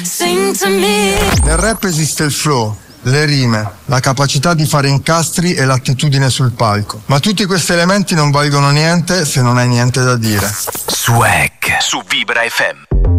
Sing to me. Nel rap esiste il flow, le rime, la capacità di fare incastri e l'attitudine sul palco. Ma tutti questi elementi non valgono niente se non hai niente da dire. Swag su Vibra FM.